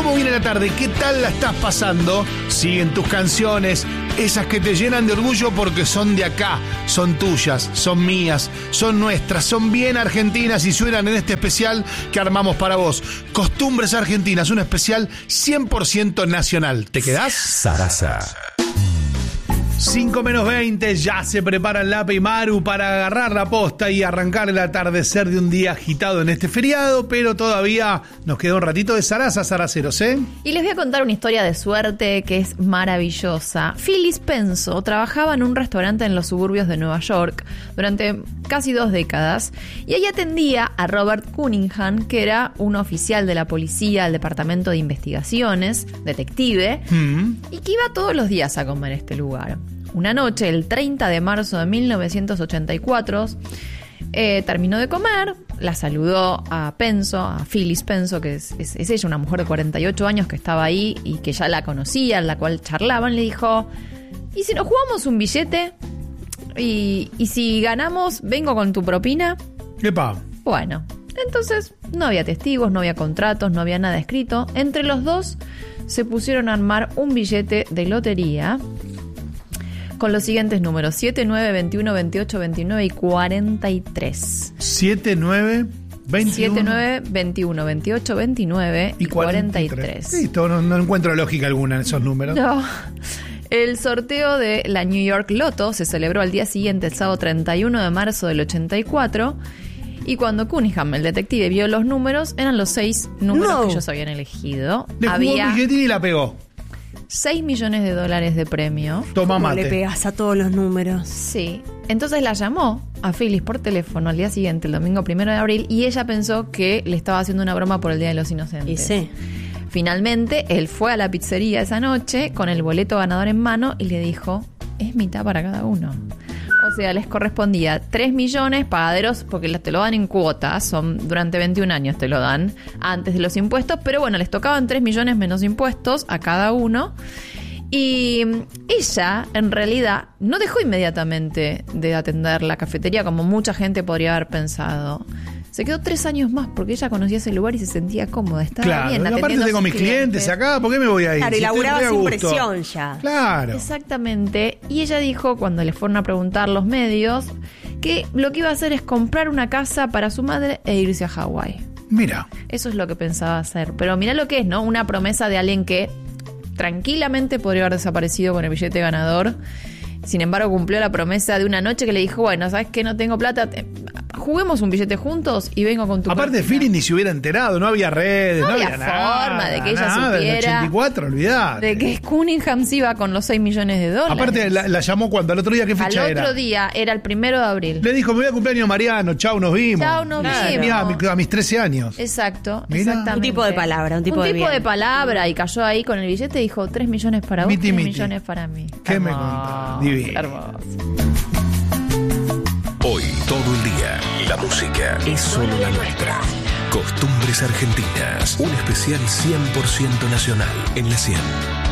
¿Cómo viene la tarde? ¿Qué tal la estás pasando? Siguen tus canciones, esas que te llenan de orgullo porque son de acá, son tuyas, son mías, son nuestras, son bien argentinas y suenan en este especial que armamos para vos. Costumbres Argentinas, un especial 100% nacional. ¿Te quedás? Sarasa. 5 menos 20, ya se preparan Lape y Maru para agarrar la posta y arrancar el atardecer de un día agitado en este feriado, pero todavía nos queda un ratito de Sarasa, saraceros, ¿eh? Y les voy a contar una historia de suerte que es maravillosa. Phyllis Penso trabajaba en un restaurante en los suburbios de Nueva York durante casi 2 décadas y ella atendía a Robert Cunningham, que era un oficial de la policía del Departamento de Investigaciones, detective, y que iba todos los días a comer a este lugar. Una noche, el 30 de marzo de 1984, terminó de comer, la saludó a Penso, a Phyllis Penso, que es ella, una mujer de 48 años que estaba ahí y que ya la conocía, en la cual charlaban. Le dijo: ¿y si nos jugamos un billete? ¿Y si ganamos, vengo con tu propina? ¡Epa! Bueno, entonces no había testigos, no había contratos, no había nada escrito. Entre los dos se pusieron a armar un billete de lotería con los siguientes números: 7, 9, 21, 28, 29 y 43. 7, 9, 21. 7, 9, 21, 28, 29 y 43. Sí, no encuentro lógica alguna en esos números. No. El sorteo de la New York Lotto se celebró al día siguiente, el sábado 31 de marzo del 84. Y cuando Cunningham, el detective, vio los números, eran los 6 números que ellos habían elegido. Le jugó un billetín y la pegó. $6 millones de premio. Toma mate. Le pegas a todos los números. Sí. Entonces la llamó a Phyllis por teléfono al día siguiente, el domingo 1 de abril, y ella pensó que le estaba haciendo una broma por el Día de los Inocentes. Y sí. Finalmente, él fue a la pizzería esa noche con el boleto ganador en mano y le dijo: es mitad para cada uno. O sea, les correspondía 3 millones pagaderos, porque te lo dan en cuotas, son durante 21 años te lo dan, antes de los impuestos, pero bueno, les tocaban 3 millones menos impuestos a cada uno. Y ella, en realidad, no dejó inmediatamente de atender la cafetería como mucha gente podría haber pensado. Se quedó 3 años más porque ella conocía ese lugar y se sentía cómoda, estaba bien. Claro, aparte tengo mis clientes acá, ¿por qué me voy a ir? Claro, y laburaba sin presión ya. Claro. Exactamente. Y ella dijo, cuando le fueron a preguntar los medios, que lo que iba a hacer es comprar una casa para su madre e irse a Hawái. Mira. Eso es lo que pensaba hacer. Pero mira lo que es, ¿no? Una promesa de alguien que tranquilamente podría haber desaparecido con el billete ganador. Sin embargo, cumplió la promesa de una noche que le dijo: bueno, ¿sabes qué? No tengo plata, juguemos un billete juntos y vengo con tu Aparte, Phyllis ni se hubiera enterado, no había redes, no había forma de que ella supiera. En el 84, olvidate. De que Cunningham se iba con los $6 millones. Aparte, la llamó cuando, al otro día, ¿qué fecha era? Al otro día, era el 1 de abril. Le dijo: me voy a cumpleaños Mariano, chau, nos vimos. Chau, nos vimos. Mira, a mis 13 años. Exacto, Mirá. exactamente. Un tipo de palabra, un tipo de palabra, y cayó ahí con el billete y dijo: 3 millones para vos, 3 millones para mí. ¿Qué me contás? Divino. Hermoso. Hoy, todo el día, la música es solo la nuestra. Costumbres Argentinas, un especial 100% nacional en la 100.